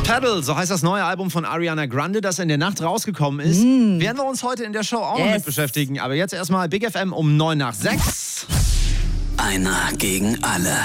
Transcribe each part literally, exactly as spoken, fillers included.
Pedal, so heißt das neue Album von Ariana Grande, das in der Nacht rausgekommen ist. Mm. Werden wir uns heute in der Show auch yes. noch mit beschäftigen. Aber jetzt erstmal Big F M um neun nach sechs. Einer gegen alle.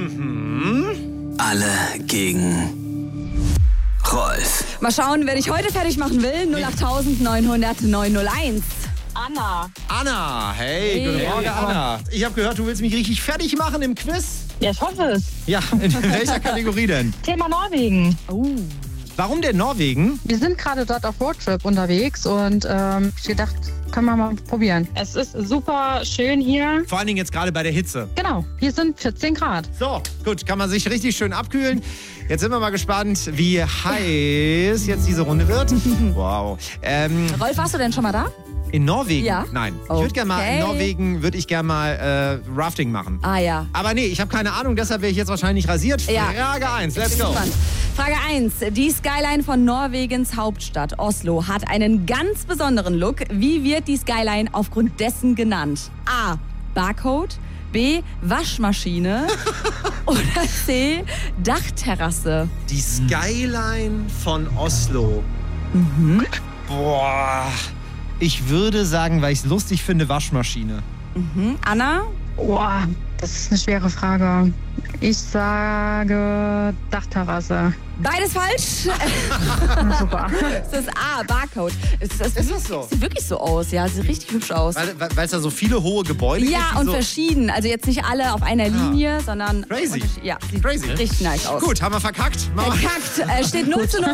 Mhm. Alle gegen Rolf. Mal schauen, wer dich heute fertig machen will. null acht neun hundert neun null eins. Anna. Anna, hey, hey. guten Morgen, hey. Anna. Ich habe gehört, du willst mich richtig fertig machen im Quiz. Ja, ich hoffe es. Ja, in welcher Kategorie denn? Thema Norwegen. Oh. Warum denn Norwegen? Wir sind gerade dort auf Roadtrip unterwegs und ähm, ich gedacht, können wir mal probieren. Es ist super schön hier. Vor allen Dingen jetzt gerade bei der Hitze. Genau, hier sind vierzehn Grad. So, gut, kann man sich richtig schön abkühlen. Jetzt sind wir mal gespannt, wie heiß jetzt diese Runde wird. Wow. Ähm, Rolf, warst du denn schon mal da? In Norwegen? Ja. Nein. Ich Okay. würde gerne mal, in Norwegen würde ich gerne mal äh, Rafting machen. Ah ja. Aber nee, ich habe keine Ahnung, deshalb wäre ich jetzt wahrscheinlich rasiert. Ja. Frage eins, let's go. Gespannt. Frage eins. Die Skyline von Norwegens Hauptstadt Oslo hat einen ganz besonderen Look. Wie wird die Skyline aufgrund dessen genannt? A. Barcode. B. Waschmaschine. Oder C. Dachterrasse. Die Skyline von Oslo. Mhm. Boah. Ich würde sagen, weil ich es lustig finde, Waschmaschine. Mhm. Anna? Boah, das ist eine schwere Frage. Ich sage Dachterrasse. Beides falsch. Super. Das ist A, Barcode. Es, es, Ist das so? Sieht wirklich so aus, ja. Sieht richtig hübsch aus. Weil es da so viele hohe Gebäude gibt. Ja, die und so verschieden. Also jetzt nicht alle auf einer Linie, sondern... Crazy. unterschied- Ja, sieht Crazy. richtig nice aus. Gut, haben wir verkackt. Machen Verkackt. Äh, steht null zu null.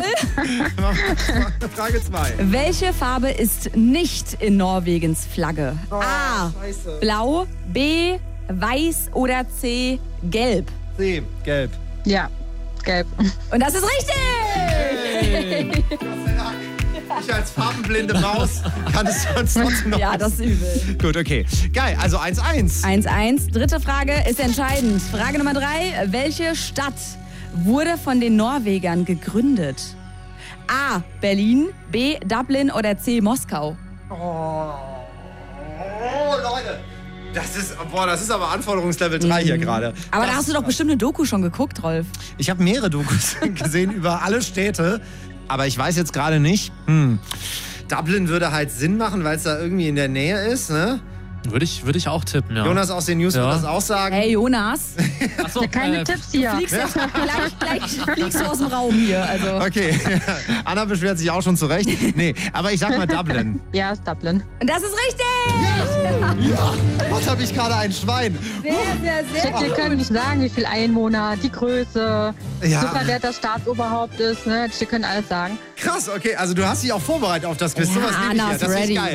wir Frage zwei. Welche Farbe ist nicht in Norwegens Flagge? A. Scheiße. Blau. B. Weiß. Oder C. Gelb. C, gelb. Ja, gelb. Und das ist richtig! Hey. Gott sei Dank. Ich als farbenblinde Maus kann es sonst trotzdem noch. Ja, das ist übel. Gut, okay. Geil, also eins eins. eins eins. Dritte Frage ist entscheidend. Frage Nummer drei. Welche Stadt wurde von den Norwegern gegründet? A. Berlin. B. Dublin. Oder C. Moskau. Oh, oh Leute. Das ist, boah, das ist aber Anforderungslevel drei hier gerade. Aber das, da hast du doch bestimmt eine Doku schon geguckt, Rolf. Ich habe mehrere Dokus gesehen über alle Städte, aber ich weiß jetzt gerade nicht. Hm. Dublin würde halt Sinn machen, weil es da irgendwie in der Nähe ist, ne? Würde ich, würde ich auch tippen, ja. Jonas aus den News Ja. wird das auch sagen. Hey Jonas, Ach so, Ja, keine äh, Tipps hier. fliegst jetzt gleich, gleich fliegst du aus dem Raum hier. Also. Okay, Anna beschwert sich auch schon zurecht. Nee, aber ich sag mal Dublin. Ja, ist Dublin. Und das ist richtig! Ja, was habe ich gerade ein Schwein? Sehr, sehr, sehr Checkt, ihr gut. könnt nicht sagen, wie viel Einwohner, die Größe, Ja. super wert das Staatsoberhaupt ist. Ne? Ihr könnt alles sagen. Krass, okay, also du hast dich auch vorbereitet auf das Quiz. Ja, Sowas liebe ich Anna ja. ist Das ist ready. geil.